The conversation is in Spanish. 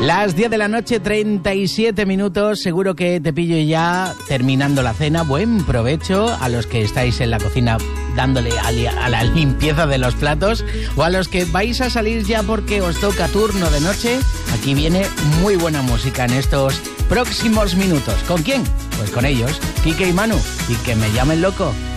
Las 10 de la noche, 37 minutos. Seguro que te pillo ya terminando la cena. Buen provecho a los que estáis en la cocina dándole a la limpieza de los platos, o a los que vais a salir ya porque os toca turno de noche. Aquí viene muy buena música en estos próximos minutos. ¿Con quién? Pues con ellos, Quique y Manu. Y que me llamen loco.